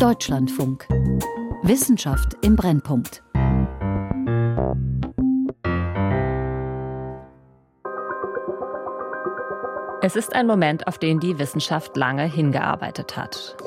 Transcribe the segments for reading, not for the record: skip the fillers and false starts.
Deutschlandfunk. Wissenschaft im Brennpunkt. Es ist ein Moment, auf den die Wissenschaft lange hingearbeitet hat.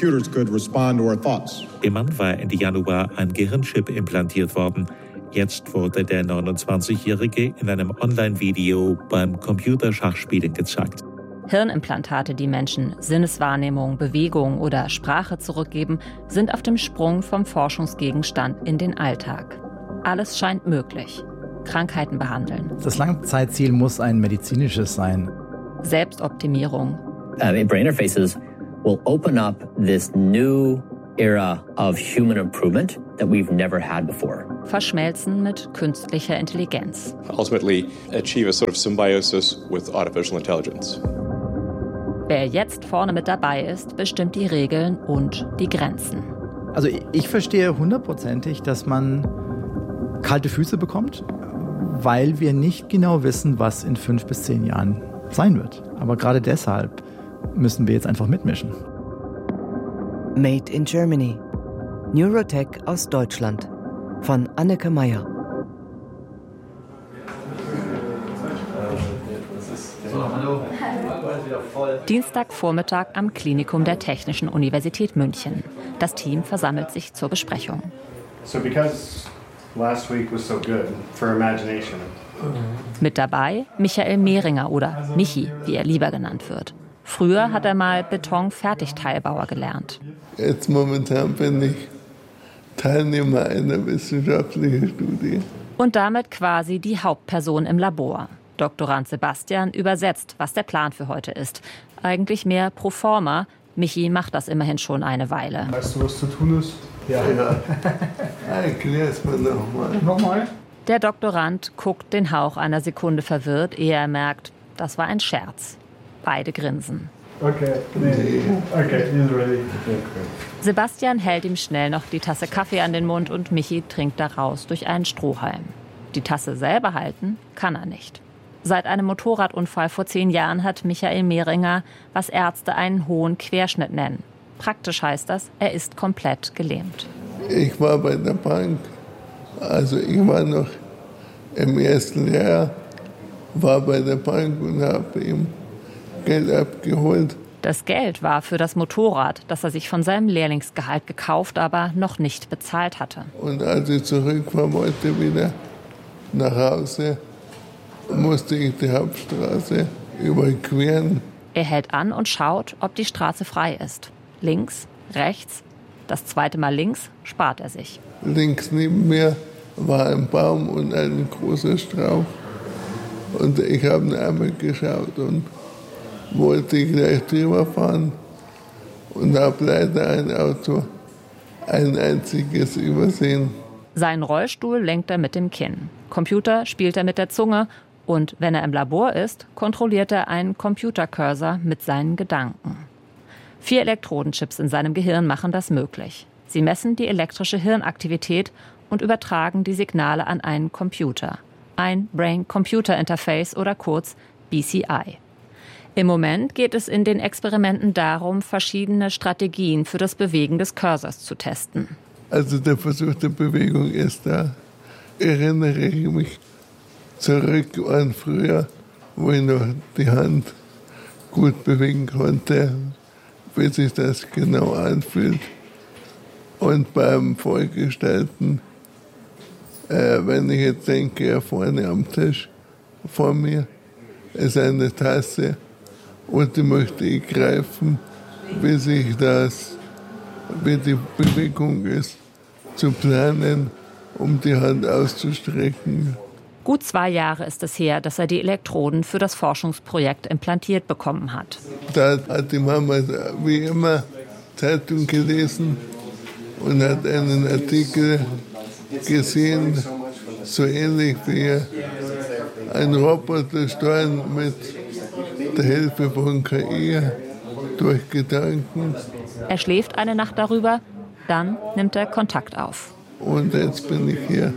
Im Mann war Ende Januar ein Gehirnchip implantiert worden. Jetzt wurde der 29-Jährige in einem Online-Video beim Computerschachspielen gezeigt. Hirnimplantate, die Menschen Sinneswahrnehmung, Bewegung oder Sprache zurückgeben, sind auf dem Sprung vom Forschungsgegenstand in den Alltag. Alles scheint möglich. Krankheiten behandeln. Das Langzeitziel muss ein medizinisches sein. Selbstoptimierung. Brain interfaces will open up this new era of human improvement that we've never had before. Verschmelzen mit künstlicher Intelligenz. Ultimately achieve a sort of symbiosis with artificial intelligence. Wer jetzt vorne mit dabei ist, bestimmt die Regeln und die Grenzen. Also ich verstehe 100%ig, dass man kalte Füße bekommt, weil wir nicht genau wissen, was in 5 bis 10 Jahren sein wird. Aber gerade deshalb müssen wir jetzt einfach mitmischen. Made in Germany. Neurotech aus Deutschland. Von Anneke Meyer. Dienstagvormittag am Klinikum der Technischen Universität München. Das Team versammelt sich zur Besprechung. Mit dabei Michael Mehringer oder Michi, wie er lieber genannt wird. Früher hat er mal Beton-Fertigteilbauer gelernt. Jetzt momentan bin ich Teilnehmer einer wissenschaftlichen Studie. Und damit quasi die Hauptperson im Labor. Doktorand Sebastian übersetzt, was der Plan für heute ist. Eigentlich mehr pro forma. Michi macht das immerhin schon eine Weile. Weißt du, was zu tun ist? Ja. Erklär es mir nochmal. Der Doktorand guckt den Hauch einer Sekunde verwirrt, ehe er merkt, das war ein Scherz. Beide grinsen. Okay, he's ready. Sebastian hält ihm schnell noch die Tasse Kaffee an den Mund und Michi trinkt daraus durch einen Strohhalm. Die Tasse selber halten kann er nicht. Seit einem Motorradunfall vor 10 Jahren hat Michael Mehringer, was Ärzte einen hohen Querschnitt nennen. Praktisch heißt das, er ist komplett gelähmt. Ich war bei der Bank, also ich war noch im ersten Jahr, war bei der Bank und habe ihm Geld abgeholt. Das Geld war für das Motorrad, das er sich von seinem Lehrlingsgehalt gekauft, aber noch nicht bezahlt hatte. Und als ich zurückfahren wollte wieder nach Hause, musste ich die Hauptstraße überqueren. Er hält an und schaut, ob die Straße frei ist. Links, rechts, das zweite Mal links spart er sich. Links neben mir war ein Baum und ein großer Strauch. Und ich habe ihn einmal geschaut und wollte gleich drüber fahren und habe leider ein Auto, ein einziges, übersehen. Seinen Rollstuhl lenkt er mit dem Kinn. Computer spielt er mit der Zunge und wenn er im Labor ist, kontrolliert er einen Computercursor mit seinen Gedanken. 4 Elektrodenchips in seinem Gehirn machen das möglich. Sie messen die elektrische Hirnaktivität und übertragen die Signale an einen Computer. Ein Brain-Computer-Interface oder kurz BCI. Im Moment geht es in den Experimenten darum, verschiedene Strategien für das Bewegen des Cursors zu testen. Also der Versuch der Bewegung ist da. Erinnere ich mich zurück an früher, wo ich noch die Hand gut bewegen konnte, wie sich das genau anfühlt. Und beim Vorgestellten, wenn ich jetzt denke, vorne am Tisch vor mir ist eine Tasse und die möchte ich greifen, wie die Bewegung ist, zu planen, um die Hand auszustrecken. Gut 2 Jahre ist es her, dass er die Elektroden für das Forschungsprojekt implantiert bekommen hat. Da hat die Mama wie immer Zeitung gelesen und hat einen Artikel gesehen, so ähnlich wie ein Robotersteuern mit der Hilfe von KI durch Gedanken. Er schläft eine Nacht darüber, dann nimmt er Kontakt auf. Und jetzt bin ich hier.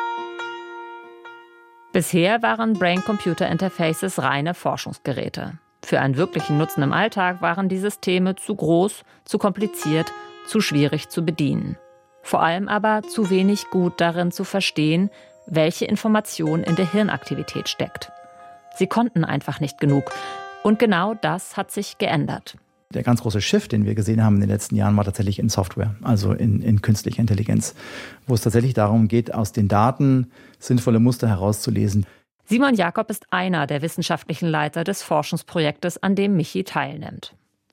Bisher waren Brain-Computer-Interfaces reine Forschungsgeräte. Für einen wirklichen Nutzen im Alltag waren die Systeme zu groß, zu kompliziert, zu schwierig zu bedienen. Vor allem aber zu wenig gut darin zu verstehen, welche Information in der Hirnaktivität steckt. Sie konnten einfach nicht genug. Und genau das hat sich geändert. Der ganz große Shift, den wir gesehen haben in den letzten Jahren, war tatsächlich in Software, also in künstlicher Intelligenz, wo es tatsächlich darum geht, aus den Daten sinnvolle Muster herauszulesen. Simon Jakob ist einer der wissenschaftlichen Leiter des Forschungsprojektes, an dem Michi teilnimmt.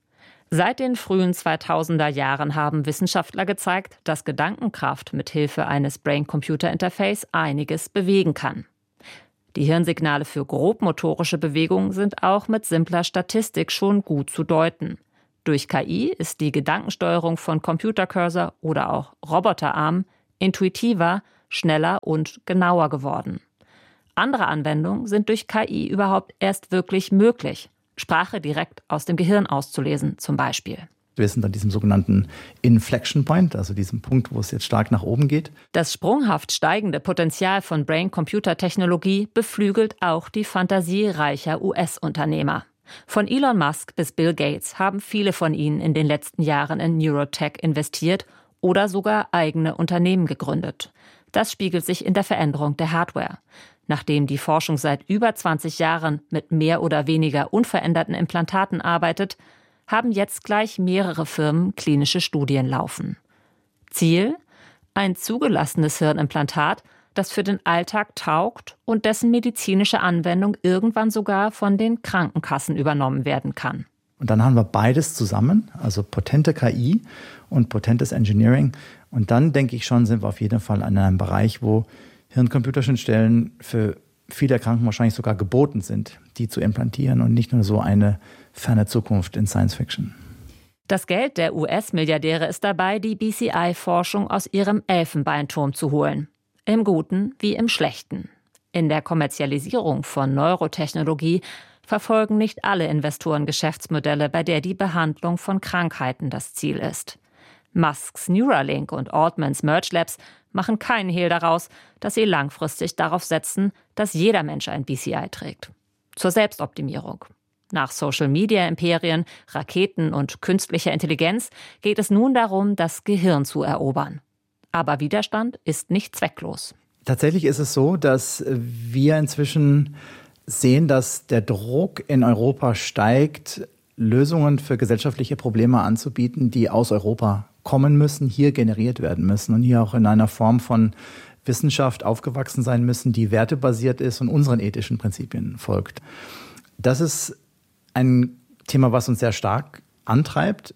Seit den frühen 2000er Jahren haben Wissenschaftler gezeigt, dass Gedankenkraft mit Hilfe eines Brain-Computer-Interface einiges bewegen kann. Die Hirnsignale für grobmotorische Bewegungen sind auch mit simpler Statistik schon gut zu deuten. Durch KI ist die Gedankensteuerung von Computercursor oder auch Roboterarm intuitiver, schneller und genauer geworden. Andere Anwendungen sind durch KI überhaupt erst wirklich möglich. Sprache direkt aus dem Gehirn auszulesen zum Beispiel. Wir sind an diesem sogenannten Inflection Point, also diesem Punkt, wo es jetzt stark nach oben geht. Das sprunghaft steigende Potenzial von Brain-Computer-Technologie beflügelt auch die Fantasie reicher US-Unternehmer. Von Elon Musk bis Bill Gates haben viele von ihnen in den letzten Jahren in Neurotech investiert oder sogar eigene Unternehmen gegründet. Das spiegelt sich in der Veränderung der Hardware. Nachdem die Forschung seit über 20 Jahren mit mehr oder weniger unveränderten Implantaten arbeitet, haben jetzt gleich mehrere Firmen klinische Studien laufen. Ziel? Ein zugelassenes Hirnimplantat, das für den Alltag taugt und dessen medizinische Anwendung irgendwann sogar von den Krankenkassen übernommen werden kann. Und dann haben wir beides zusammen, also potente KI und potentes Engineering. Und dann denke ich schon, sind wir auf jeden Fall an einem Bereich, wo Hirn-Computer-Schnittstellen für viele Erkrankungen wahrscheinlich sogar geboten sind, die zu implantieren und nicht nur so eine ferne Zukunft in Science Fiction. Das Geld der US-Milliardäre ist dabei, die BCI-Forschung aus ihrem Elfenbeinturm zu holen. Im Guten wie im Schlechten. In der Kommerzialisierung von Neurotechnologie verfolgen nicht alle Investoren Geschäftsmodelle, bei der die Behandlung von Krankheiten das Ziel ist. Musks Neuralink und Altmans Merge Labs machen keinen Hehl daraus, dass sie langfristig darauf setzen, dass jeder Mensch ein BCI trägt. Zur Selbstoptimierung. Nach Social-Media-Imperien, Raketen und künstlicher Intelligenz geht es nun darum, das Gehirn zu erobern. Aber Widerstand ist nicht zwecklos. Tatsächlich ist es so, dass wir inzwischen sehen, dass der Druck in Europa steigt, Lösungen für gesellschaftliche Probleme anzubieten, die aus Europa kommen müssen, hier generiert werden müssen und hier auch in einer Form von Wissenschaft aufgewachsen sein müssen, die wertebasiert ist und unseren ethischen Prinzipien folgt. Das ist ein Thema, was uns sehr stark antreibt.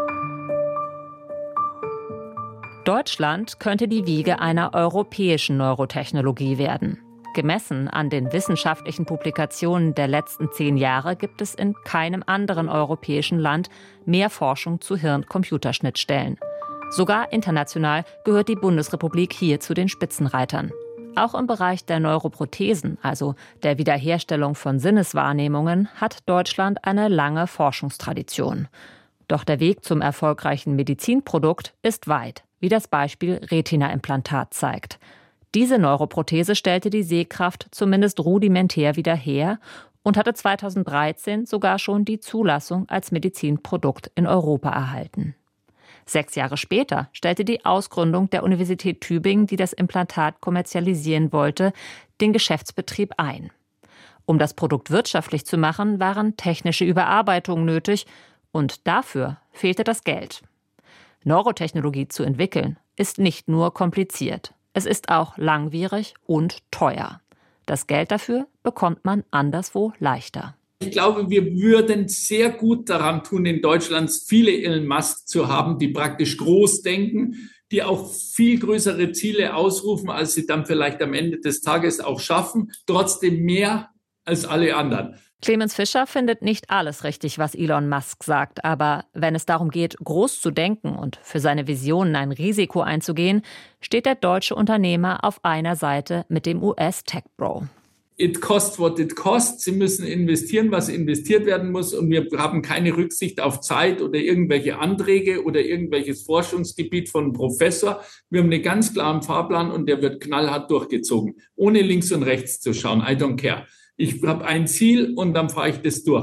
Deutschland könnte die Wiege einer europäischen Neurotechnologie werden. Gemessen an den wissenschaftlichen Publikationen der letzten 10 Jahre gibt es in keinem anderen europäischen Land mehr Forschung zu Hirn-Computerschnittstellen. Sogar international gehört die Bundesrepublik hier zu den Spitzenreitern. Auch im Bereich der Neuroprothesen, also der Wiederherstellung von Sinneswahrnehmungen, hat Deutschland eine lange Forschungstradition. Doch der Weg zum erfolgreichen Medizinprodukt ist weit, wie das Beispiel Retina-Implantat zeigt. Diese Neuroprothese stellte die Sehkraft zumindest rudimentär wieder her und hatte 2013 sogar schon die Zulassung als Medizinprodukt in Europa erhalten. 6 Jahre später stellte die Ausgründung der Universität Tübingen, die das Implantat kommerzialisieren wollte, den Geschäftsbetrieb ein. Um das Produkt wirtschaftlich zu machen, waren technische Überarbeitungen nötig und dafür fehlte das Geld. Neurotechnologie zu entwickeln ist nicht nur kompliziert. Es ist auch langwierig und teuer. Das Geld dafür bekommt man anderswo leichter. Ich glaube, wir würden sehr gut daran tun, in Deutschland viele Elon Musk zu haben, die praktisch groß denken, die auch viel größere Ziele ausrufen, als sie dann vielleicht am Ende des Tages auch schaffen. Trotzdem mehr als alle anderen. Clemens Fischer findet nicht alles richtig, was Elon Musk sagt. Aber wenn es darum geht, groß zu denken und für seine Visionen ein Risiko einzugehen, steht der deutsche Unternehmer auf einer Seite mit dem US-Tech-Bro. It costs what it costs. Sie müssen investieren, was investiert werden muss. Und wir haben keine Rücksicht auf Zeit oder irgendwelche Anträge oder irgendwelches Forschungsgebiet von einem Professor. Wir haben einen ganz klaren Fahrplan und der wird knallhart durchgezogen, ohne links und rechts zu schauen. I don't care. Ich habe ein Ziel und dann fahre ich das durch.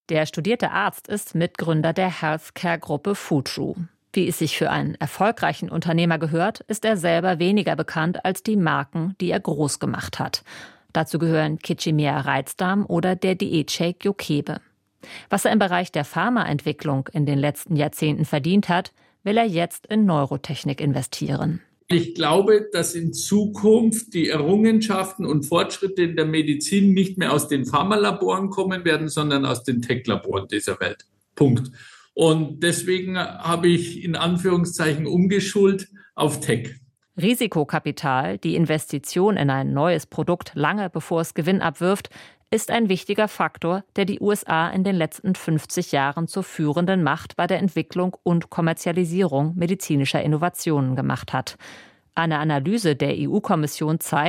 Der studierte Arzt ist Mitgründer der Healthcare-Gruppe Fuju. Wie es sich für einen erfolgreichen Unternehmer gehört, ist er selber weniger bekannt als die Marken, die er groß gemacht hat. Dazu gehören Kichimiya Reizdarm oder der Diätshake Yokebe. Was er im Bereich der Pharmaentwicklung in den letzten Jahrzehnten verdient hat, will er jetzt in Neurotechnik investieren. Ich glaube, dass in Zukunft die Errungenschaften und Fortschritte in der Medizin nicht mehr aus den Pharmalaboren kommen werden, sondern aus den Tech-Laboren dieser Welt. Punkt. Und deswegen habe ich in Anführungszeichen umgeschult auf Tech. Risikokapital, die Investition in ein neues Produkt lange bevor es Gewinn abwirft, ist ein wichtiger Faktor, der die USA in den letzten 50 Jahren zur führenden Macht bei der Entwicklung und Kommerzialisierung medizinischer Innovationen gemacht hat. Eine Analyse der EU-Kommission zeigt,